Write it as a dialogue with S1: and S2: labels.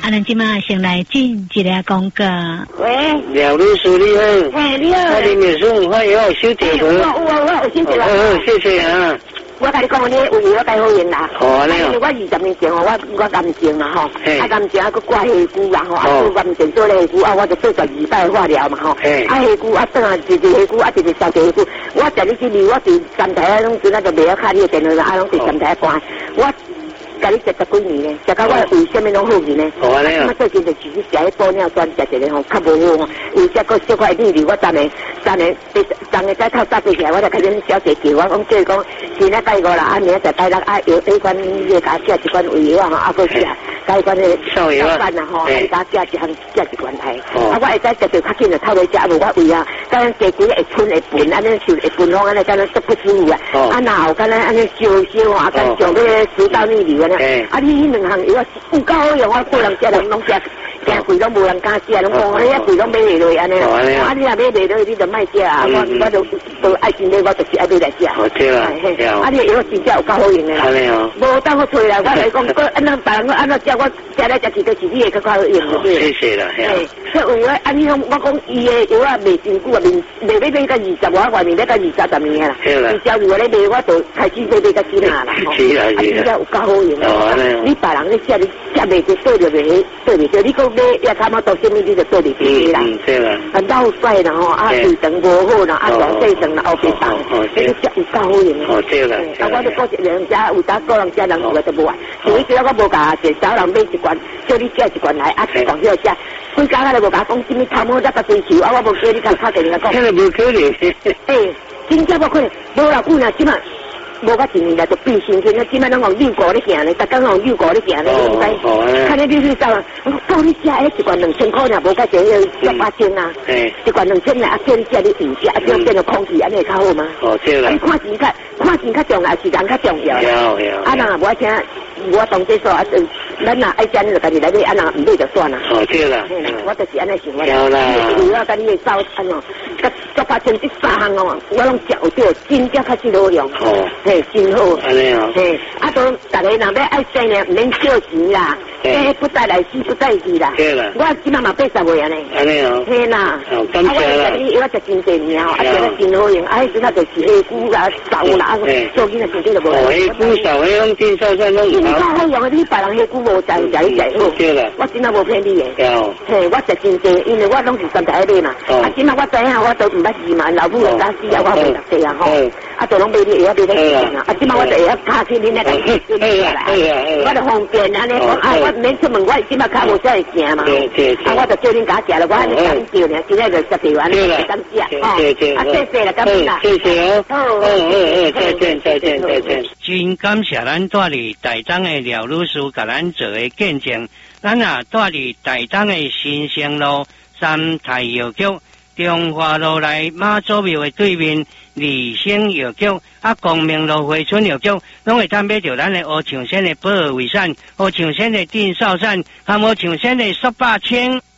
S1: 咱即马先来进一个广告。
S2: 喂，
S3: 廖律师你好。
S2: 嘿，你好。
S3: 我的秘书，我有收电话。
S2: 我有收电话。
S3: 谢谢啊。
S2: 我甲你讲，你有我带好运啦。
S3: 好啊，你好。
S2: 我20年前我癌症啊吼，癌症还佫挂下骨啊吼，癌症做咧下骨我就做12摆化疗嘛吼，下骨等下一下骨一直烧下骨，我今日去liv伫站台拢阵就袂晓卡你的电话，拢伫站台关，我。甲你食10几年咧，食到我胃啥物拢好去呢。好啊，你啊。最近就自己食迄玻尿酸，食一个吼较无好吼，胃食个小块腻腻，我昨下再透早起来，我就开始小姐叫我讲，即讲今仔拜五啦，明仔拜六药迄款你甲食一罐胃药啊，搁食甲迄款迄少饭啊吼，你甲食一罐台。我会使食着较紧就透去食，无我胃啊，敢若鸡会吞会笨，安尼就会笨风安尼，敢若都不舒服啊。若有敢若安尼烧啊，敢上要食道逆流。你迄2项药有够好用，我个人食人拢食，惊贵拢无人敢食，拢讲你贵拢买袂落安尼。你若买袂落，你就莫食啊！我都爱钱的，我就是爱买来食。对啦，你药真正有够好用的啦。无当我吹啦，我来讲，安怎别人安怎食，我食来食去都是你的较好用的。谢谢啦。所以为你讲，我讲伊的药啊，卖真久啊，卖要到20我外面要到20年啦。20如果咧卖，我就开始买到几下啦。是啦，真正有够好用。你别人咧食，你食袂着对着袂对袂着，你讲买也差不多什么你就对袂着啦。对啦。老晒啦吼，胃肠无好啦，大细肠啦，后边重，你食有够好用。对啦。我都个人家有打个人家人有就无啊。所以叫我无甲介绍人买一罐，叫你寄一罐来，讲许食。规家咧无甲讲什么头毛才追求，我无叫你甲拍电话讲。真系无可能。真正无可能，无啦，姑娘即嘛。无甲1年来就变身体，即摆拢用遛狗咧行咧，逐工用遛狗咧行咧，应该看你你走，叫你食迄一罐2000块尔，无甲这个18000啊，一罐2000来，叫你食你唔食，叫变成空气，安尼会较好吗？对啦。看钱较重要，是人较重要。若无爱听，我当这说咱若爱食，你就家己来买，若唔买就算啦。对啦。我就是安尼想法。有啦。你要甲你的早餐哦，18000这3项哦，我拢食有着，真正较好用。真好。安尼哦。都大家若要爱生呢，唔免少钱啦。不带来死，不带去啦。对啦。我即马嘛80岁安尼。安尼哦。嘿啦。感谢啦。我食真济年哦，食得真好用。迄阵就是下骨啊、瘦啦，做囡仔身体就无。下骨瘦，迄种真瘦瘦拢。真好用，你别人下骨无食，食你食好。对啦。我真正无骗你的。有。我食真济，因为我拢是3台买嘛。即马我知影，我都唔捌事嘛，老母人家死啊，我袂读册啊吼。都拢买你，会晓买得起即马我就会晓卡去恁那个，我就方便安尼讲，我唔免出门，我即马卡无啥会行嘛。我就叫恁家食了，我安尼讲叫呢，今日就10条安尼敢食。谢谢啦，感谢啦。谢谢哦。再见。
S4: 真感谢咱住伫台中的廖律师甲咱做的见证。咱住伫台中的新生路3太药局。中华路内马祖庙的对面利兴药局，光明路惠春药局，拢会买到咱的乌象仙的保尔维山、乌象仙的定少散，还有乌象仙的束把清。